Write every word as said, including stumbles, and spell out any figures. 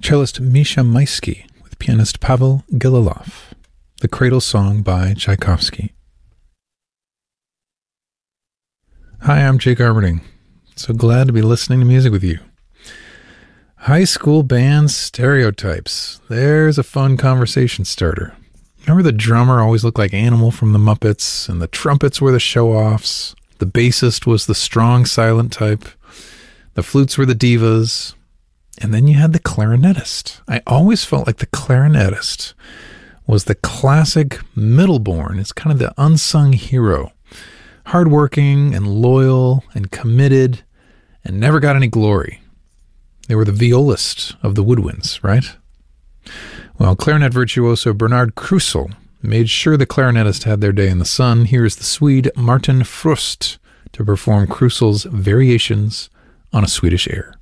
cellist Misha Maisky with pianist Pavel Gililov, The Cradle Song by Tchaikovsky. Hi, I'm Jake Armitage. So glad to be listening to music with you. High school band stereotypes. There's a fun conversation starter. Remember the drummer always looked like Animal from the Muppets, and the trumpets were the show-offs. The bassist was the strong, silent type. The flutes were the divas. And then you had the clarinetist. I always felt like the clarinetist was the classic middleborn. It's kind of the unsung hero. Hardworking and loyal and committed and never got any glory. They were the violist of the woodwinds, right? Well, clarinet virtuoso Bernard Krusel made sure the clarinetists had their day in the sun. Here's the Swede Martin Frust to perform Krusel's Variations on a Swedish Air.